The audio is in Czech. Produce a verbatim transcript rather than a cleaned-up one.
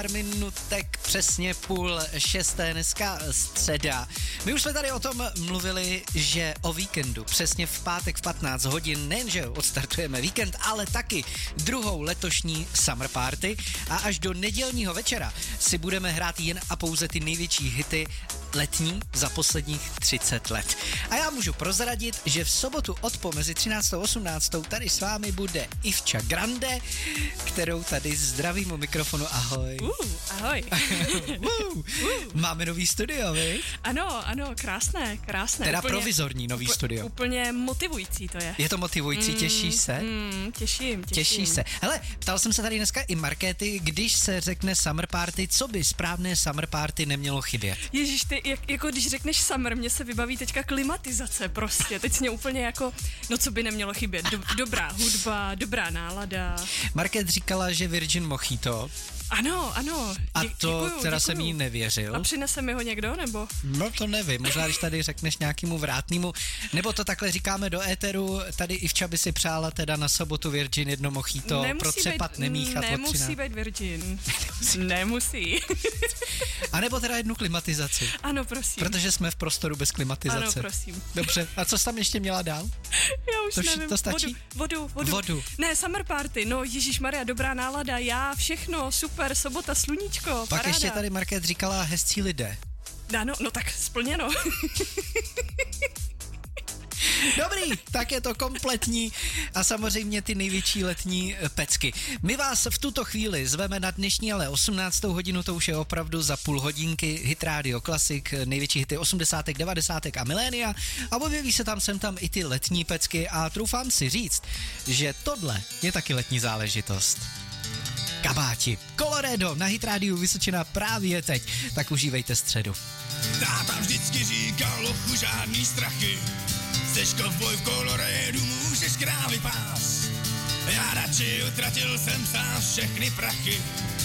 pár minutek, přesně půl šesté, dneska středa. My už jsme tady o tom mluvili, že o víkendu, přesně v pátek v patnáct hodin, nejenže odstartujeme víkend, ale taky druhou letošní Summer Party a až do nedělního večera si budeme hrát jen a pouze ty největší hity letní za posledních třicet let. A já můžu prozradit, že v sobotu odpoledne mezi třináctou a osmnáctou tady s vámi bude Ivča Grande, kterou tady zdravím u mikrofonu. Ahoj. Uh, ahoj. uh, uh. Máme nový studio, viď? Ano, ano, krásné, krásné. Teda úplně, provizorní nový úpl, studio. Úplně motivující to je. Je to motivující, mm, těší se? Mm, těším, těším. Těší se. Hele, ptal jsem se tady dneska i Markéty, když se řekne Summer Party, co by správné Summer Party nemělo chybět? Ježíš, ty, jak, jako když řekneš summer, mně se vybaví teďka klimatizace prostě. Teď mě úplně jako, no co by nemělo chybět, Do, dobrá hudba, dobrá nálada. Markét říkala, že Virgin Mojito. Ano, ano. A Dě, to děkuju, teda děkuju. jsem jí nevěřil. A přinese mi ho někdo, nebo? No to nevím, možná když tady řekneš nějakému vrátnému, nebo to takhle říkáme do éteru, tady Ivča by si přála teda na sobotu Virgin jedno mojito, procepat, nemíchat. Nemusí být Virgin. Nemusí. A nebo teda jednu klimatizaci. Ano, prosím. Protože jsme v prostoru bez klimatizace. Ano, prosím. Dobře, a co jsi tam ještě měla dál? Já už to, nevím. To stačí? Vodu, vodu, vodu. Vodu. Ne, Summer Party, no ježišmarja, dobrá nálada, já, všechno, super, sobota, sluníčko, Pak paráda. ještě tady Markét říkala hezcí lidé. Ano, no tak splněno. Dobrý, tak je to kompletní a samozřejmě ty největší letní pecky. My vás v tuto chvíli zveme na dnešní ale osmnáctou hodinu, to už je opravdu za půl hodinky, Hit Radio Classic, největší hity osmdesátek, devadesátek a milénia a objeví se tam sem tam i ty letní pecky a troufám si říct, že tohle je taky letní záležitost. Kabáti. Colorado na Hit Radio Vysočina právě teď, tak užívejte středu. Táta vždycky říkal, lochu, žádný strachy. Seš kovboj v Coloradu, můžeš krávy pás. Já radši utratil jsem sám všechny prachy.